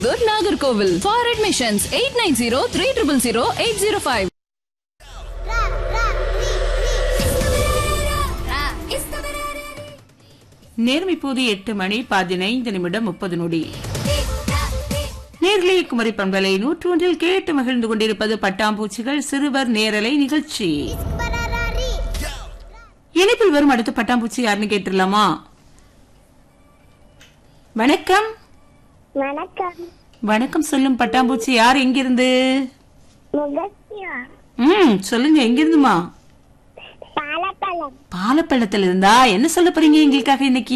Good Nagarkovil. For admissions 890-300805. நேரம் இப்போது 8:15 நேர்களை குமரி பண்பலை 101 கேட்டு மகிழ்ந்து கொண்டிருப்பது பட்டாம்பூச்சிகள் சிறுவர் நேரலை நிகழ்ச்சி. இணைப்பில் வரும் அடுத்த பட்டாம்பூச்சி யாருன்னு கேட்டுடலாமா? வணக்கம். வணக்கம். வணக்கம் சொல்லும் பட்டாம்பூச்சி யார், எங்கிருந்து? சொல்லுங்க, எங்கிருந்துமா? பாலப்பழம். பாலப்பழத்துல இருந்தா என்ன சொல்ல போறீங்க எங்களுக்காக இன்னைக்கு?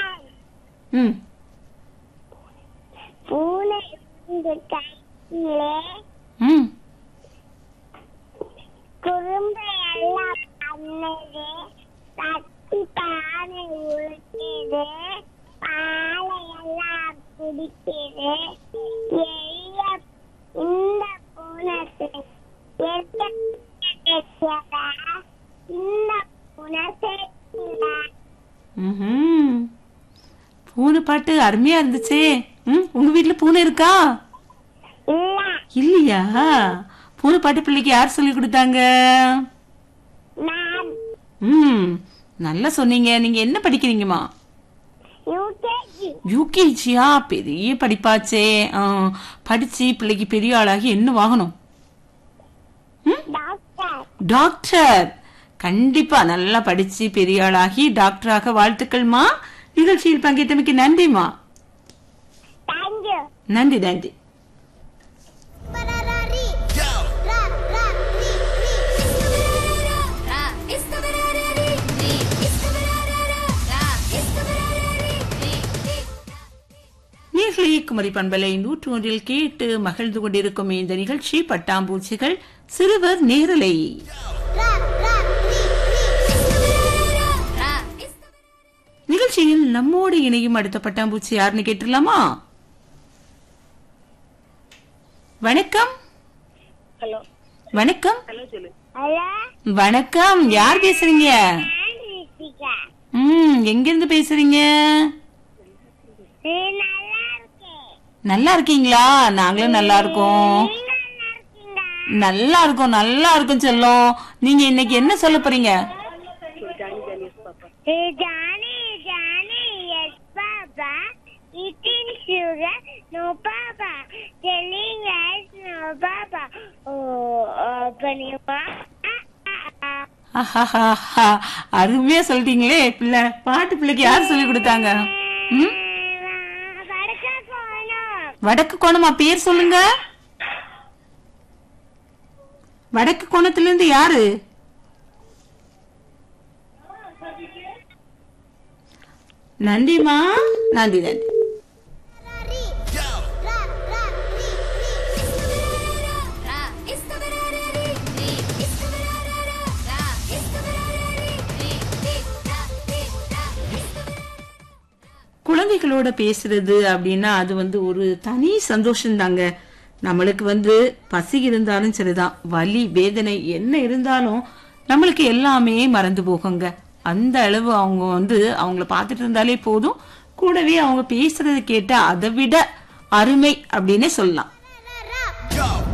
பூனை கையிலே குறும்பை எல்லாம் பண்ணது, தட்டி பானை உழுக்கிது, பாலை எல்லாம் குடிக்குது, எளிய இந்த பூனத்தை இந்த பூனத்தை பூனை பாட்டு அருமையா இருந்துச்சே. உங்க வீட்டுல பூனை இருக்கா? இல்லையா? பூனை பாட்டு பிள்ளைக்கு யார் சொல்லி கொடுத்தாங்க? நல்லா சொன்னீங்க. நீங்க என்ன படிக்கிறீங்கம்மா? யூகேஜியா? பெரிய படிப்பாச்சே. படிச்சு பிள்ளைக்கு பெரிய ஆளாகி என்ன வாங்கணும்? டாக்டர். கண்டிப்பா நல்லா படிச்சு பெரிய ஆளாகி டாக்டராக வாழ்த்துக்கள்மா. நிகழ்ச்சியில் பங்கேற்றமைக்கு நன்றிமா. நன்றி நன்றி. குமரி பண்பலை 101 கேட்டு மகிழ்ந்து கொண்டிருக்கும் இந்த நிகழ்ச்சி பட்டாம்பூச்சிகள் சிறுவர் நேரலை. நிகழ்ச்சியில் நம்மோடு இணையும் அடுத்த பட்டாம்பூச்சி யாருன்னு கேட்டுலாமா? வணக்கம். வணக்கம். வணக்கம், யார் பேசுறீங்க? எங்க இருந்து பேசுறீங்க? நல்லா இருக்கீங்களா? நாங்களும் நல்லா இருக்கோம். நல்லா இருக்கும், நல்லா இருக்கும் செல்லம். நீங்க இன்னைக்கு என்ன சொல்ல போறீங்க? அருமையா சொல்லிட்டீங்களே. பிள்ளை பாட்டு பிள்ளைக்கு யார் சொல்லி கொடுத்தாங்க? வடக்கு கோணமா? பேர் சொல்லுங்க. வடக்கு கோணத்துல இருந்து யாரு? நன்றிமா. நன்றி நன்றி. குழந்தைகளோட பேசுறது அப்படின்னா அது ஒரு தனி சந்தோஷம் தாங்க. நம்மளுக்கு பசி இருந்தாலும் சரிதான், வலி வேதனை என்ன இருந்தாலும் நம்மளுக்கு எல்லாமே மறந்து போகுங்க. அந்த அளவு அவங்க அவங்கள பார்த்துட்டு இருந்தாலே போதும். கூடவே அவங்க பேசுறதை கேட்டா அதை விட அருமை அப்படின்னு சொல்லலாம்.